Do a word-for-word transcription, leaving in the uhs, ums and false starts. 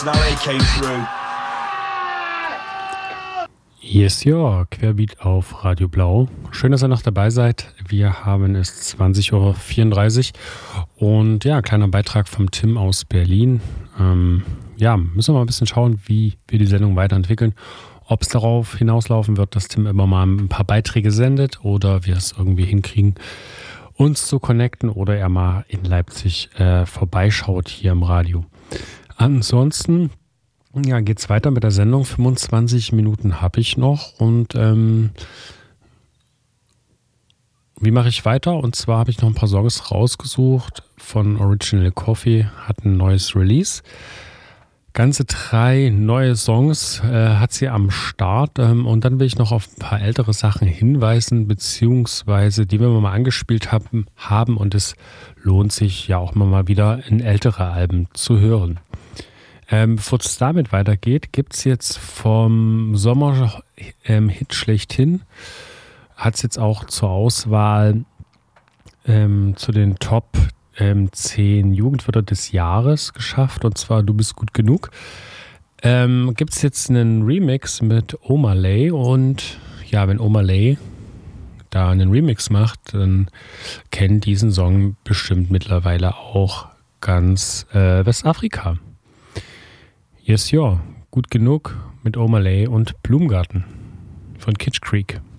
personality came through. Yes, ja, Querbeat auf Radio Blau. Schön, dass ihr noch dabei seid. Wir haben es zwanzig Uhr vierunddreißig und ja, kleiner Beitrag vom Tim aus Berlin. Ähm, ja, müssen wir mal ein bisschen schauen, wie wir die Sendung weiterentwickeln. Ob es darauf hinauslaufen wird, dass Tim immer mal ein paar Beiträge sendet oder wir es irgendwie hinkriegen, uns zu connecten oder er mal in Leipzig äh, vorbeischaut hier im Radio. Ansonsten ja, geht's weiter mit der Sendung. fünfundzwanzig Minuten habe ich noch und ähm, wie mache ich weiter? Und zwar habe ich noch ein paar Songs rausgesucht von Original Coffee, hat ein neues Release. Ganze drei neue Songs äh, hat sie am Start ähm, und dann will ich noch auf ein paar ältere Sachen hinweisen, beziehungsweise die wir mal angespielt haben, haben und es lohnt sich ja auch mal wieder in ältere Alben zu hören. Ähm, bevor es damit weitergeht, gibt es jetzt vom Sommer ähm, Hit schlechthin, hat es jetzt auch zur Auswahl ähm, zu den Top ähm, zehn Jugendwörter des Jahres geschafft, und zwar Du bist gut genug. Ähm, gibt es jetzt einen Remix mit Omalay, und ja, wenn Omalay da einen Remix macht, dann kennt diesen Song bestimmt mittlerweile auch ganz äh, Westafrika. Yes, ja, gut genug mit Omalay und Blumengarten von Kitsch Creek.